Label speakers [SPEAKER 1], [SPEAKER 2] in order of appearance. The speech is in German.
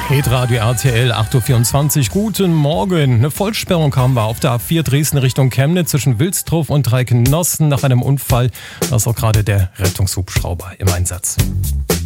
[SPEAKER 1] Hitradio RTL 8.24 Uhr. Guten Morgen. Eine Vollsperrung haben wir auf der A4 Dresden Richtung Chemnitz zwischen Wilsdruff und Dreiknossen nach einem Unfall. Da ist auch gerade der Rettungshubschrauber im Einsatz.